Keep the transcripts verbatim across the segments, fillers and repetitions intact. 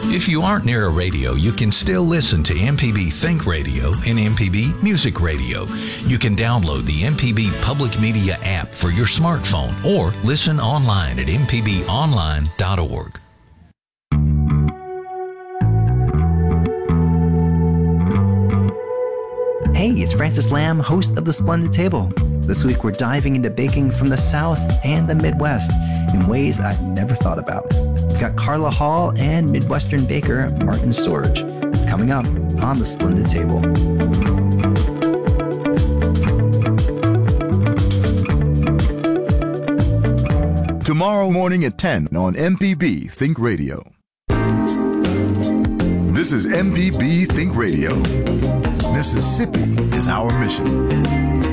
If you aren't near a radio, you can still listen to M P B Think Radio and M P B Music Radio. You can download the M P B Public Media app for your smartphone or listen online at m p b online dot org. Hey, it's Francis Lamb, host of The Splendid Table. This week we're diving into baking from the South and the Midwest in ways I've never thought about. We've got Carla Hall and Midwestern baker Martin Sorge. It's coming up on The Splendid Table. Tomorrow morning at ten on M P B Think Radio. This is M P B Think Radio. Mississippi is our mission.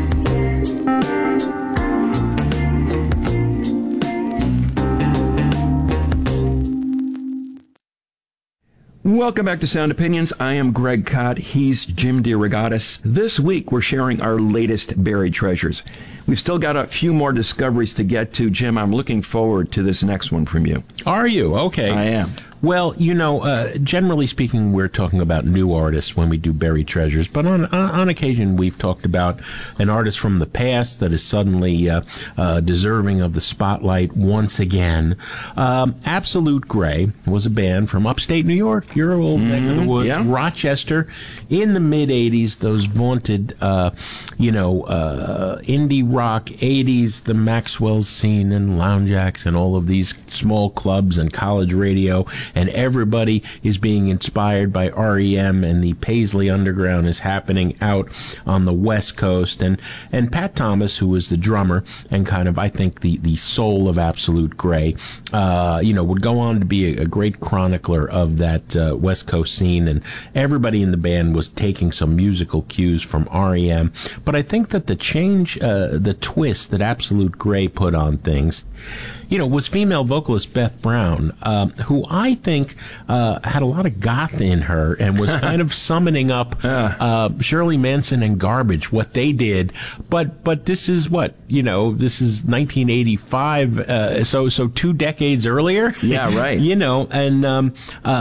Welcome back to Sound Opinions. I am Greg Cott. He's Jim DeRogatis. This week, we're sharing our latest buried treasures. We've still got a few more discoveries to get to. Jim, I'm looking forward to this next one from you. Are you? Okay. I am. Well, you know, uh, generally speaking, we're talking about new artists when we do buried treasures, but on on occasion we've talked about an artist from the past that is suddenly uh, uh, deserving of the spotlight once again. Um, Absolute Grey was a band from upstate New York, your old neck mm-hmm. of the woods, yeah. Rochester, in the mid-eighties, those vaunted, uh, you know, uh, indie rock eighties, the Maxwell scene and Lounge Acts and all of these small clubs and college radio. And everybody is being inspired by R E M, and the Paisley Underground is happening out on the West Coast. And and Pat Thomas, who was the drummer and kind of, I think, the, the soul of Absolute Grey, uh, you know, would go on to be a, a great chronicler of that uh, West Coast scene. And everybody in the band was taking some musical cues from R E M. But I think that the change, uh, the twist that Absolute Grey put on things, you know, was female vocalist Beth Brown, uh, who I think uh, had a lot of goth in her and was kind of summoning up uh, Shirley Manson and Garbage, what they did. But but this is what, you know, this is nineteen eighty-five, uh, so so two decades earlier. Yeah, right. You know, and um,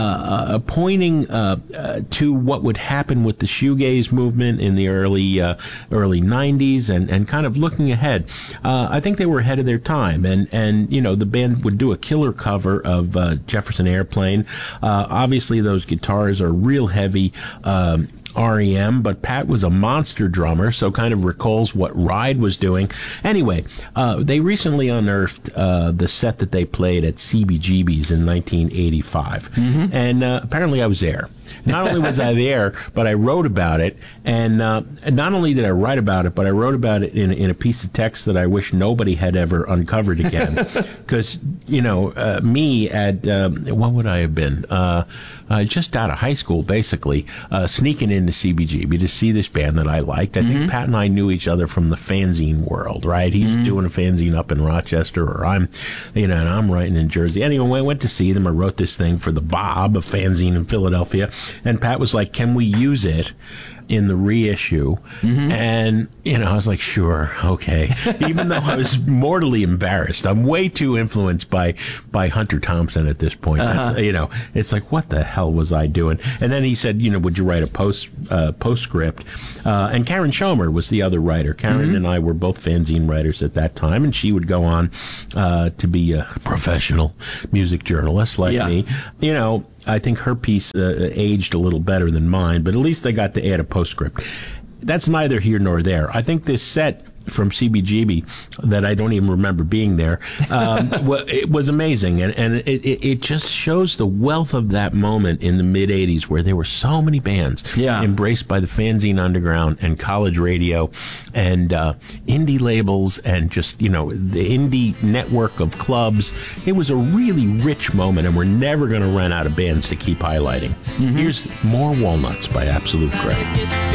uh, pointing uh, uh, to what would happen with the shoegaze movement in the early uh, early nineties, and, and kind of looking ahead. Uh, I think they were ahead of their time, and and you know, the band would do a killer cover of uh, Jefferson Airplane. Uh, obviously, those guitars are real heavy um, R E M, but Pat was a monster drummer, so kind of recalls what Ride was doing. Anyway, uh, they recently unearthed uh, the set that they played at C B G B's in nineteen eighty-five, mm-hmm. and uh, apparently I was there. Not only was I there, but I wrote about it, and uh, not only did I write about it, but I wrote about it in, in a piece of text that I wish nobody had ever uncovered again. Because, you know, uh, me at, um, what would I have been? Uh, uh, just out of high school, basically, uh, sneaking into C B G B to see this band that I liked. I mm-hmm. think Pat and I knew each other from the fanzine world, right? He's mm-hmm. doing a fanzine up in Rochester, or I'm, you know, and I'm writing in Jersey. Anyway, I went to see them. I wrote this thing for the Bob, a fanzine in Philadelphia. And Pat was like, can we use it in the reissue? Mm-hmm. And, you know, I was like, sure, okay. Even though I was mortally embarrassed. I'm way too influenced by by Hunter Thompson at this point. Uh-huh. That's, you know, it's like, what the hell was I doing? And then he said, you know, would you write a post uh, postscript? Uh, and Karen Schomer was the other writer. Karen mm-hmm. and I were both fanzine writers at that time, and she would go on uh, to be a professional music journalist like yeah. me. You know, I think her piece uh, aged a little better than mine, but at least I got to add a postscript. That's neither here nor there. I think this set from C B G B that I don't even remember being there, um, it was amazing. And, and it, it, it just shows the wealth of that moment in the mid-eighties where there were so many bands yeah. embraced by the fanzine underground and college radio and uh, indie labels and just, you know, the indie network of clubs. It was a really rich moment, and we're never going to run out of bands to keep highlighting. Mm-hmm. Here's More Walnuts by Absolute Grey.